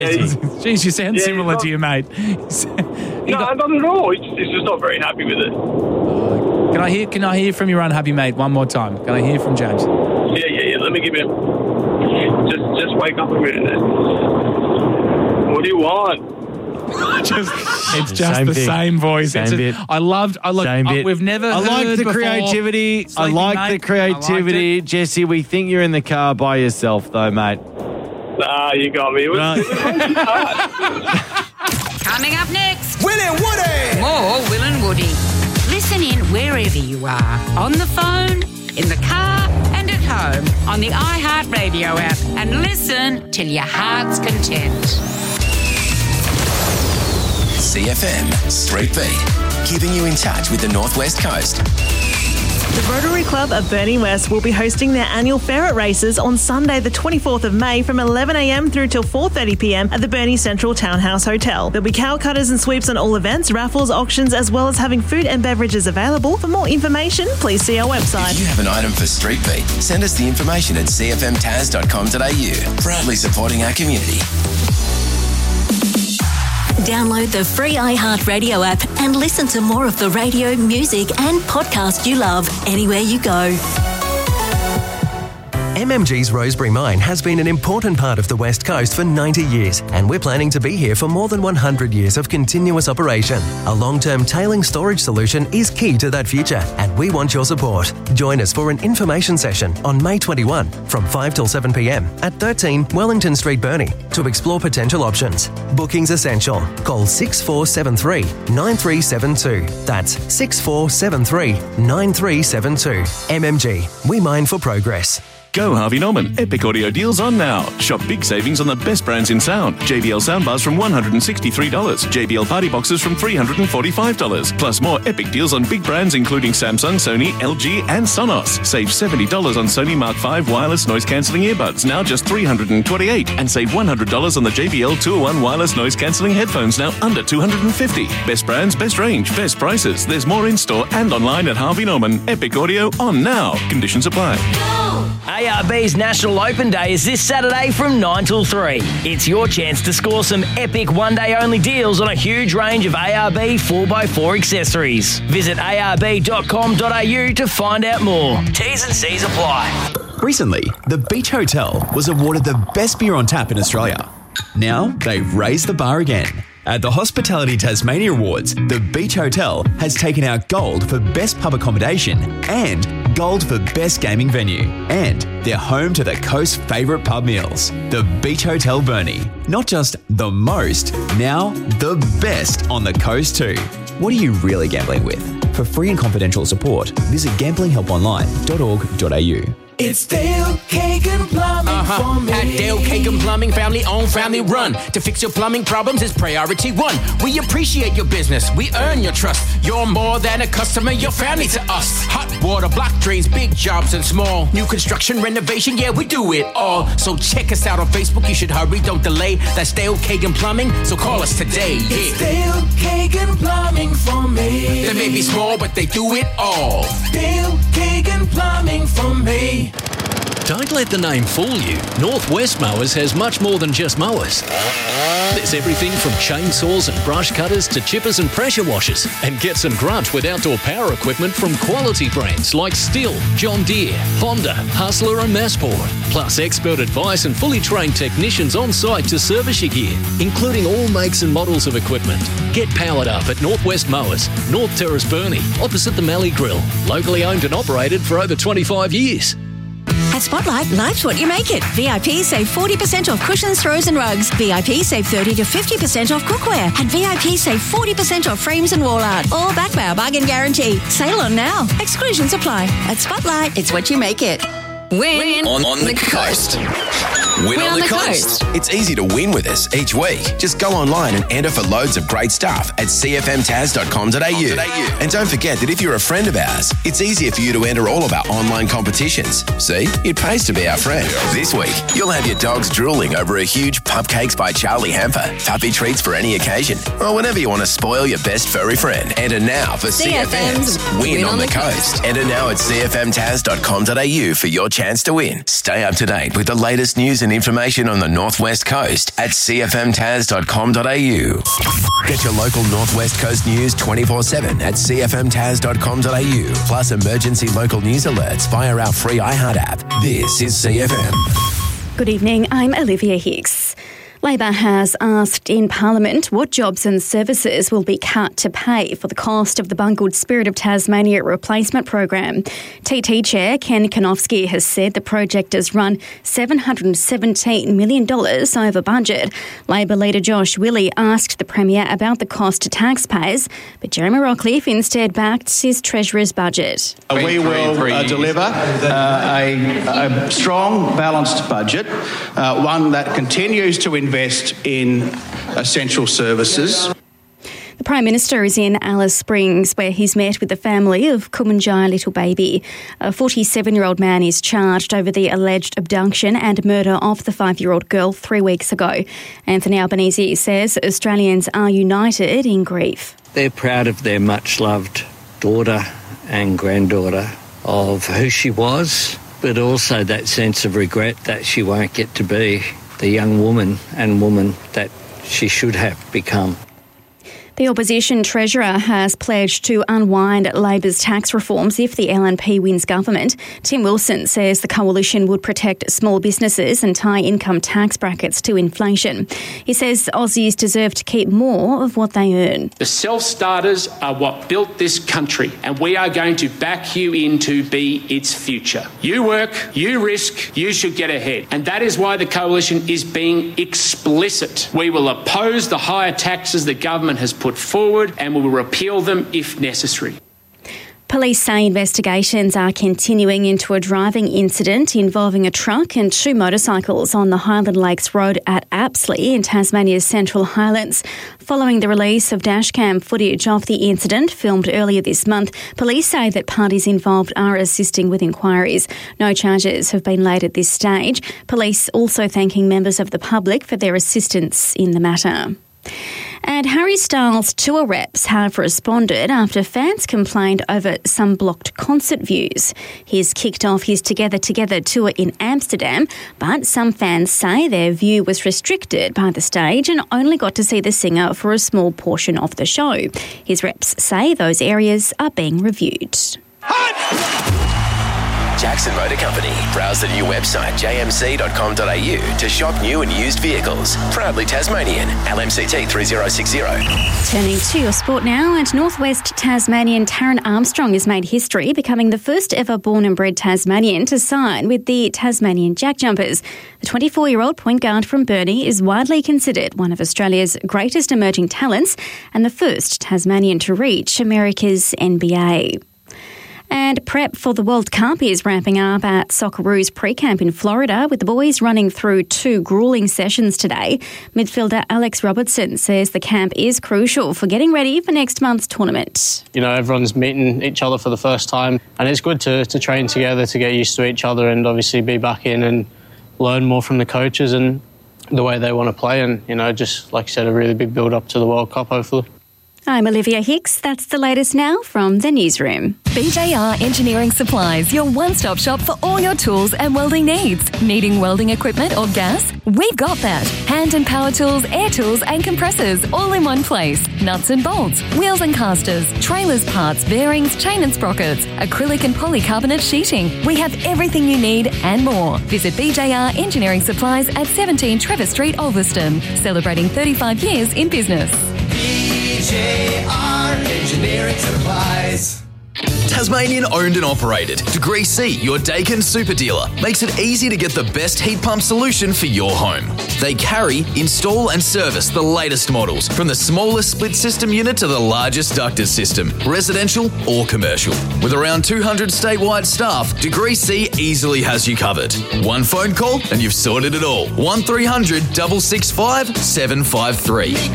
Jeez, you sound similar to your mate. Not at all. He's just not very happy with it. Can I hear from your unhappy mate one more time? Can I hear from James? Yeah. Let me give you. Just wake up a minute. What do you want? It's just the same voice. Same bit. We've never. I like the before. creativity. I like the creativity, Jesse. We think you're in the car by yourself, though, mate. Nah, you got me. It was Coming up next, Will and Woody. more Will and Woody. Listen in wherever you are, on the phone, in the car, and at home on the iHeartRadio app, and listen till your heart's content. CFM Street Beat, keeping you in touch with the Northwest Coast. The Rotary Club of Burnie West will be hosting their annual ferret races on Sunday the 24th of May from 11am through till 4:30pm at the Burnie Central Townhouse Hotel. There'll be cow cutters and sweeps on all events, raffles, auctions, as well as having food and beverages available. For more information, please see our website. If you have an item for Street Beat, send us the information at cfmtaz.com.au. Proudly supporting our community. Download the free iHeartRadio app and listen to more of the radio, music and podcast you love anywhere you go. MMG's Rosebery Mine has been an important part of the West Coast for 90 years, and we're planning to be here for more than 100 years of continuous operation. A long-term tailing storage solution is key to that future, and we want your support. Join us for an information session on May 21 from 5 till 7 p.m. at 13 Wellington Street, Burnie, to explore potential options. Bookings essential. Call 6473 9372. That's 6473 9372. MMG. We mine for progress. Go Harvey Norman. Epic audio deals on now. Shop big savings on the best brands in sound. JBL soundbars from $163. JBL party boxes from $345. Plus more epic deals on big brands including Samsung, Sony, LG and Sonos. Save $70 on Sony Mark V wireless noise cancelling earbuds, now just $328. And save $100 on the JBL 201 wireless noise cancelling headphones, now under $250. Best brands, best range, best prices. There's more in store and online at Harvey Norman. Epic audio on now. Conditions apply. ARB's National Open Day is this Saturday from 9 till 3. It's your chance to score some epic one-day-only deals on a huge range of ARB 4x4 accessories. Visit arb.com.au to find out more. T's and C's apply. Recently, the Beach Hotel was awarded the best beer on tap in Australia. Now, they've raised the bar again. At the Hospitality Tasmania Awards, the Beach Hotel has taken out gold for best pub accommodation and gold for best gaming venue. And they're home to the coast's favourite pub meals. The Beach Hotel Burnie. Not just the most, now the best on the coast too. What are you really gambling with? For free and confidential support, visit gamblinghelpline.org.au. It's Dale Kagan Plumbing for me. At Dale Kagan Plumbing, family owned, family run. To fix your plumbing problems is priority one. We appreciate your business. We earn your trust. You're more than a customer. You're family to us. Hot water, block drains, big jobs and small. New construction, renovation, yeah, we do it all. So check us out on Facebook. You should hurry, don't delay. That's Dale Kagan Plumbing. So call us today. It's Dale Kagan Plumbing for me. They may be small, but they do it all. Dale Kagan Plumbing for me. Don't let the name fool you. Northwest Mowers has much more than just mowers. There's everything from chainsaws and brush cutters to chippers and pressure washers. And get some grunt with outdoor power equipment from quality brands like Stihl, John Deere, Honda, Hustler and Massport. Plus expert advice and fully trained technicians on site to service your gear, including all makes and models of equipment. Get powered up at Northwest Mowers, North Terrace, Burnie, opposite the Mallee Grill. Locally owned and operated for over 25 years. At Spotlight, life's what you make it. VIP save 40% off cushions, throws and rugs. VIP save 30 to 50% off cookware. And VIP save 40% off frames and wall art. All backed by our bargain guarantee. Sale on now. Exclusions apply. At Spotlight, it's what you make it. Win on the coast. Win on the coast. It's easy to win with us each week. Just go online and enter for loads of great stuff at cfmtaz.com.au. And don't forget that if you're a friend of ours, it's easier for you to enter all of our online competitions. See, it pays to be our friend. This week, you'll have your dogs drooling over a huge Pupcakes by Charlie hamper, puppy treats for any occasion, or whenever you want to spoil your best furry friend. Enter now for CFM's Win on the Coast. Enter now at cfmtaz.com.au for your chance to win. Stay up to date with the latest news and and information on the Northwest Coast at cfmtas.com.au. Get your local Northwest Coast news 24/7 at cfmtas.com.au. Plus emergency local news alerts via our free iHeart app. This is CFM. Good evening, I'm Olivia Hicks. Labor has asked in Parliament what jobs and services will be cut to pay for the cost of the bungled Spirit of Tasmania replacement program. TT Chair Ken Konofsky has said the project has run $717 million over budget. Labor leader Josh Willey asked the Premier about the cost to taxpayers, but Jeremy Rockcliffe instead backed his Treasurer's budget. We will deliver a strong, balanced budget, one that continues to invest in essential services. The Prime Minister is in Alice Springs, where he's met with the family of Kumanjai little baby. A 47-year-old man is charged over the alleged abduction and murder of the 5-year-old girl 3 weeks ago. Anthony Albanese says Australians are united in grief. They're proud of their much-loved daughter and granddaughter, of who she was, but also that sense of regret that she won't get to be the young woman that she should have become. The opposition Treasurer has pledged to unwind Labor's tax reforms if the LNP wins government. Tim Wilson says the coalition would protect small businesses and tie income tax brackets to inflation. He says Aussies deserve to keep more of what they earn. The self-starters are what built this country, and we are going to back you in to be its future. You work, you risk, you should get ahead. And that is why the coalition is being explicit. We will oppose the higher taxes the government has put forward and will repeal them if necessary. Police say investigations are continuing into a driving incident involving a truck and 2 motorcycles on the Highland Lakes Road at Apsley in Tasmania's Central Highlands. Following the release of dashcam footage of the incident filmed earlier this month, police say that parties involved are assisting with inquiries. No charges have been laid at this stage. Police also thanking members of the public for their assistance in the matter. And Harry Styles' tour reps have responded after fans complained over some blocked concert views. He's kicked off his Together Together tour in Amsterdam, but some fans say their view was restricted by the stage and only got to see the singer for a small portion of the show. His reps say those areas are being reviewed. Jackson Motor Company. Browse the new website jmc.com.au to shop new and used vehicles. Proudly Tasmanian. LMCT 3060. Turning to your sport now, and Northwest Tasmanian Taryn Armstrong has made history, becoming the first ever born and bred Tasmanian to sign with the Tasmanian Jack Jumpers. The 24-year-old point guard from Burnie is widely considered one of Australia's greatest emerging talents and the first Tasmanian to reach America's NBA. And prep for the World Cup is ramping up at Socceroos pre-camp in Florida, with the boys running through 2 gruelling sessions today. Midfielder Alex Robertson says the camp is crucial for getting ready for next month's tournament. You know, everyone's meeting each other for the first time, and it's good to train together to get used to each other and obviously be back in and learn more from the coaches and the way they want to play, and, you know, just, like you said, a really big build-up to the World Cup, hopefully. I'm Olivia Hicks. That's the latest now from the newsroom. BJR Engineering Supplies, your one-stop shop for all your tools and welding needs. Needing welding equipment or gas? We've got that. Hand and power tools, air tools and compressors all in one place. Nuts and bolts, wheels and casters, trailers, parts, bearings, chain and sprockets, acrylic and polycarbonate sheeting. We have everything you need and more. Visit BJR Engineering Supplies at 17 Trevor Street, Ulverston. Celebrating 35 years in business. BJR Engineering Supplies. Tasmanian owned and operated. Degree C, your Daikin super dealer, makes it easy to get the best heat pump solution for your home. They carry, install and service the latest models, from the smallest split system unit to the largest ducted system, residential or commercial. With around 200 statewide staff, Degree C easily has you covered. One phone call and you've sorted it all. 1300 665 753.